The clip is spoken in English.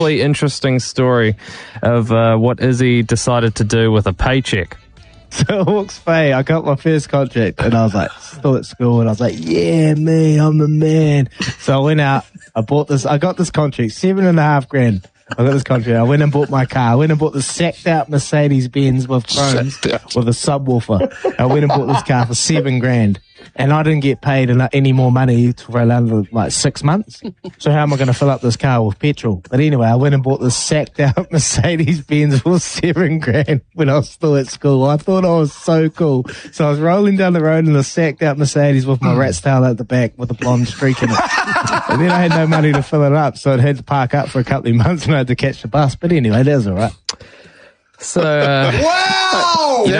really interesting story of what Izzy decided to do with a paycheck. So at Hawke's Bay, I got my first contract and I was like, still at school, and I was like, yeah, me, I'm the man. So I went out, I got this contract, $7,500. I got this contract. I went and bought my car. I went and bought the sacked out Mercedes-Benz with chromes with a subwoofer. I went and bought this car for $7,000. And I didn't get paid any more money for another 6 months. So how am I going to fill up this car with petrol? But anyway, I went and bought this sacked out Mercedes-Benz for $7,000 when I was still at school. I thought I was so cool. So I was rolling down the road in a sacked out Mercedes with my rat's tail at the back with a blonde streak in it. And then I had no money to fill it up, so I had to park up for a couple of months and I had to catch the bus. But anyway, that was all right. So, Wow!